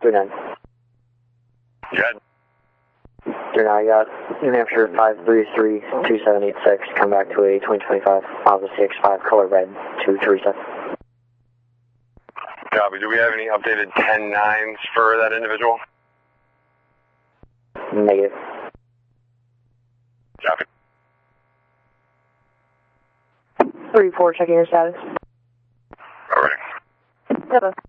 39. Good. 39, I got New Hampshire 5332786. Come back to a 2025 Mazda CX-5 color red to Teresa. Copy. Do we have any updated 10-9s for that individual? Negative. Copy. 3-4, checking your status. Alright. Yep.